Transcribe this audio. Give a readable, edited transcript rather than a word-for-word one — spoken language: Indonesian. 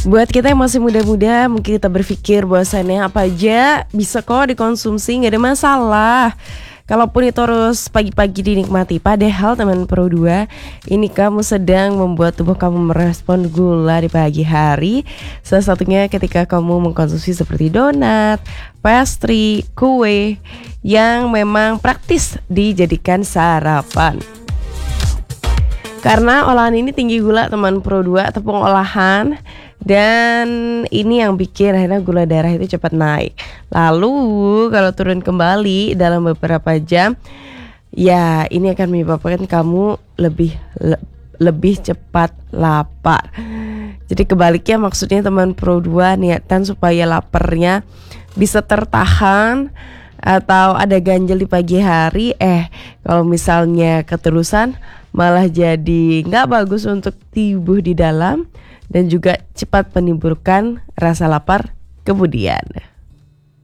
Buat kita yang masih muda-muda, mungkin kita berpikir bahwasannya apa aja bisa kok dikonsumsi, nggak ada masalah. Kalaupun itu harus pagi-pagi dinikmati. Padahal teman Pro 2, ini kamu sedang membuat tubuh kamu merespon gula di pagi hari. Salah satunya ketika kamu mengkonsumsi seperti donat, pastry, kue yang memang praktis dijadikan sarapan. Karena olahan ini tinggi gula teman Pro 2, tepung olahan. Dan ini yang bikin akhirnya gula darah itu cepat naik. Lalu kalau turun kembali dalam beberapa jam, ya ini akan menyebabkan kamu lebih cepat lapar. Jadi kebaliknya, maksudnya teman Pro 2, niatan supaya laparnya bisa tertahan atau ada ganjel di pagi hari. Kalau misalnya keterusan malah jadi nggak bagus untuk tubuh di dalam, dan juga cepat menimbulkan rasa lapar kemudian.